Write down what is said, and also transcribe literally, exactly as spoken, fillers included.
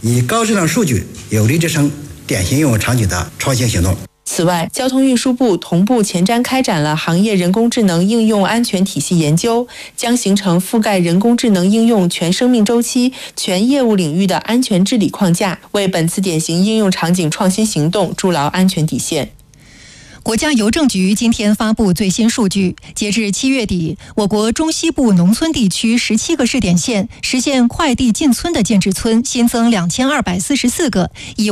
以高质量数据有力支撑典型应用场景的创新行动。 此外，交通运输部同步前瞻开展了行业人工智能应用安全体系研究，将形成覆盖人工智能应用全生命周期、全业务领域的安全治理框架，为本次典型应用场景创新行动筑牢安全底线。 国家邮政局今天发布最新数据，截至七月底，我国中西部农村地区十七个试点县实现快递进村的建制村新增两千二百四十四个，以